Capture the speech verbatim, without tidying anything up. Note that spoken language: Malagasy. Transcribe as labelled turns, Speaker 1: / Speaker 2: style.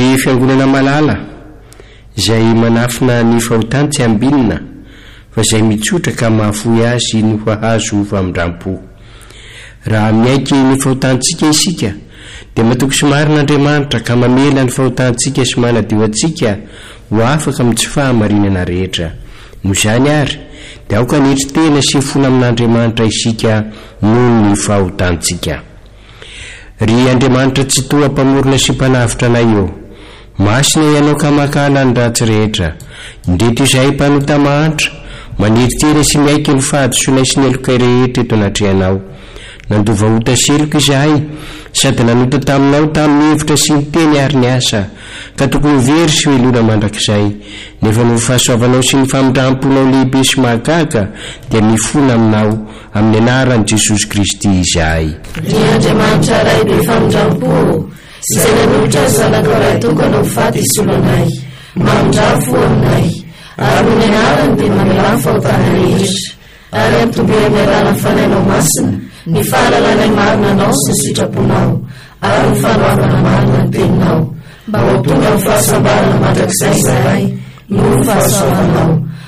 Speaker 1: Ny fiangonana malala izay manafina ny fahotany tsy ambinina fa izay mitsotra ka mahafoy azy no hahazo famindrampo. Raha miaiky ny fahotantsika isika dia matoky sy marin'Andriamanitra ka mamela ny fahotantsika sy manadio antsika ho afaka amin'ny tsy fahamarinana rehetra. Noho izany ary dia aoka nitry tena sy fona amin'Andriamanitra isika noho ny fahotantsika. Ry Andriamanitra tsy toa mpamorona sy mpanavitra anay eo, masina ianao ka makala ny ratsy rehetra, indrindra izay mpanota mahantra maniry sy miaiky ny fahadosoana sy ny elokay rehetra eto anatrehanao. Nandova ota seloka izahay sady nanota taminao tamin'ny hevitra sy ny teny ary ny asa, ka tokony very sy velona mandrakizay. Nefa no fahasoavanao sy ny famindramponao lehibe sy mahagaga dia mifona aminao amin'ny anaran'i Jesosy Kristy izahay.
Speaker 2: Ry Andriamanitra ray be famindrampo, izay nanolotra zanaka ray tokana ho faty isolonay, mamindrampo aminay, ary ny anarany dia mamela ny fahotana rehetra, ary ampitombera miarana fanainao masina ny fahalalana marina anao sy ny sitraponao, ary ny fanoavana marina ny teninao, mba ho tonga ny fahasambarana mandrakizay izahay noho ny fahasoavanao.